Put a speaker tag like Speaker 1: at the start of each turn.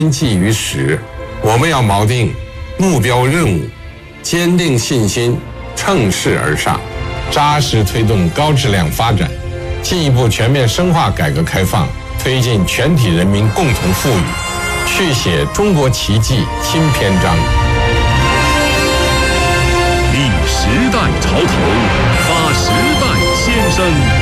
Speaker 1: 记于时，我们要锚定目标任务，坚定信心，乘势而上，扎实推动高质量发展，进一步全面深化改革开放，推进全体人民共同富裕，续写中国奇迹新篇章。
Speaker 2: 立时代潮头，发时代先声。